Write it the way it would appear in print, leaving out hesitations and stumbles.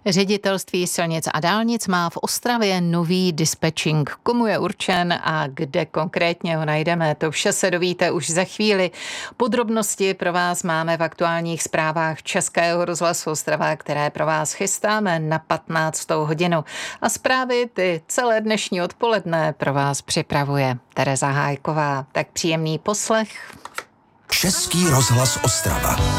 Ředitelství silnic a dálnic má v Ostravě nový dispečing. Komu je určen a kde konkrétně ho najdeme, to vše se dovíte už za chvíli. Podrobnosti pro vás máme v aktuálních zprávách Českého rozhlasu Ostrava, které pro vás chystáme na 15. hodinu. A zprávy ty celé dnešní odpoledne pro vás připravuje Tereza Hájková. Tak příjemný poslech. Český rozhlas Ostrava.